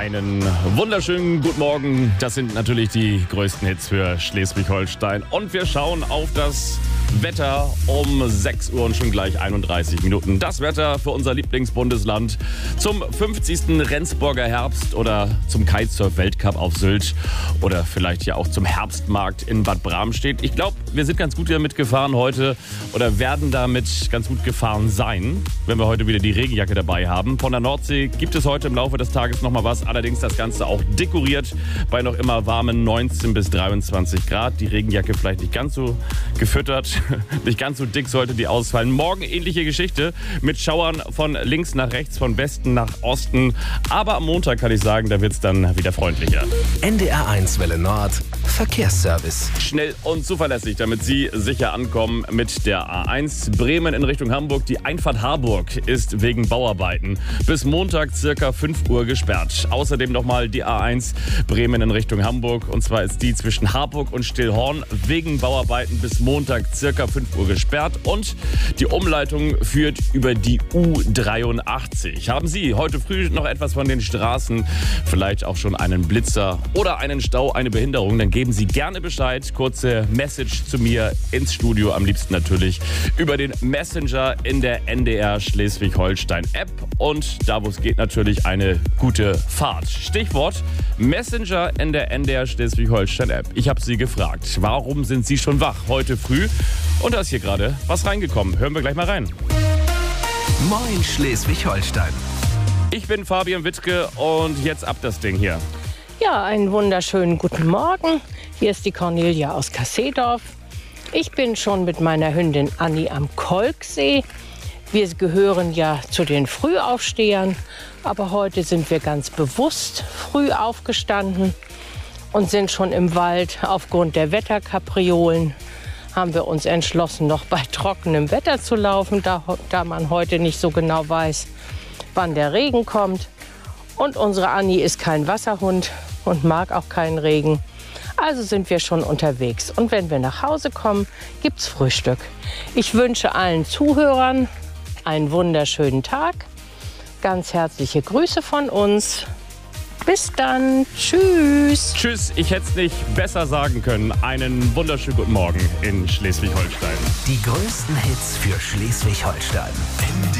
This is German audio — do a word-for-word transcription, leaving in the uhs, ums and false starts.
Einen wunderschönen guten Morgen. Das sind natürlich die größten Hits für Schleswig-Holstein. Und wir schauen auf das Wetter um sechs Uhr und schon gleich einunddreißig Minuten. Das Wetter für unser Lieblingsbundesland zum fünfzigsten Rendsburger Herbst oder zum Kitesurf-Weltcup auf Sylt oder vielleicht ja auch zum Herbstmarkt in Bad Bramstedt. Ich glaube, wir sind ganz gut damit gefahren heute oder werden damit ganz gut gefahren sein, wenn wir heute wieder die Regenjacke dabei haben. Von der Nordsee gibt es heute im Laufe des Tages noch mal was, allerdings das Ganze auch dekoriert bei noch immer warmen neunzehn bis dreiundzwanzig Grad. Die Regenjacke vielleicht nicht ganz so gefüttert. Nicht ganz so dick sollte die ausfallen. Morgen ähnliche Geschichte mit Schauern von links nach rechts, von Westen nach Osten. Aber am Montag kann ich sagen, da wird es dann wieder freundlicher. N D R eins Welle Nord, Verkehrsservice. Schnell und zuverlässig, damit Sie sicher ankommen mit der A eins. Bremen in Richtung Hamburg. Die Einfahrt Harburg ist wegen Bauarbeiten bis Montag circa fünf Uhr gesperrt. Außerdem nochmal die A eins Bremen in Richtung Hamburg. Und zwar ist die zwischen Harburg und Stillhorn wegen Bauarbeiten bis Montag circa fünf Uhr gesperrt. Und die Umleitung führt über die U dreiundachtzig. Haben Sie heute früh noch etwas von den Straßen, vielleicht auch schon einen Blitzer oder einen Stau, eine Behinderung, dann geben Sie gerne Bescheid. Kurze Message zu mir ins Studio, am liebsten natürlich über den Messenger in der N D R Schleswig-Holstein-App und da, wo es geht, natürlich eine gute Fahrt. Stichwort Messenger in der N D R Schleswig-Holstein-App. Ich habe Sie gefragt, warum sind Sie schon wach heute früh? Und da ist hier gerade was reingekommen. Hören wir gleich mal rein. Moin Schleswig-Holstein. Ich bin Fabian Wittke und jetzt ab das Ding hier. Ja, einen wunderschönen guten Morgen. Hier ist die Cornelia aus Kassedorf. Ich bin schon mit meiner Hündin Anni am Kolksee. Wir gehören ja zu den Frühaufstehern, aber heute sind wir ganz bewusst früh aufgestanden und sind schon im Wald. Aufgrund der Wetterkapriolen haben wir uns entschlossen, noch bei trockenem Wetter zu laufen, da, da man heute nicht so genau weiß, wann der Regen kommt. Und unsere Anni ist kein Wasserhund und mag auch keinen Regen. Also sind wir schon unterwegs. Und wenn wir nach Hause kommen, gibt's Frühstück. Ich wünsche allen Zuhörern einen wunderschönen Tag. Ganz herzliche Grüße von uns. Bis dann. Tschüss. Tschüss, ich hätte es nicht besser sagen können. Einen wunderschönen guten Morgen in Schleswig-Holstein. Die größten Hits für Schleswig-Holstein.